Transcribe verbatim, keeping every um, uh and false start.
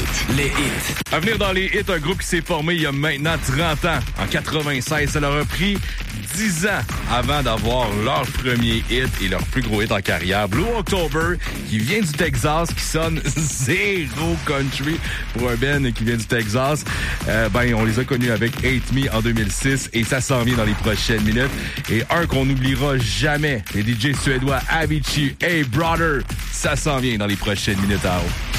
hits. Les hits. À venir dans les hits, un groupe qui s'est formé il y a maintenant trente ans. En quatre-vingt-seize, ça leur a pris dix ans avant d'avoir leur premier hit et leur plus gros hit en carrière. Blue October, qui vient du Texas, qui sonne zéro country pour un band qui vient du Texas. Euh, ben, on les a connus avec Hate Me en deux mille six et ça s'en vient dans les prochaines minutes. Et un qu'on n'oubliera jamais, les D J suédois Avicii, Hey Brother, ça s'en vient dans les prochaines minutes à haut.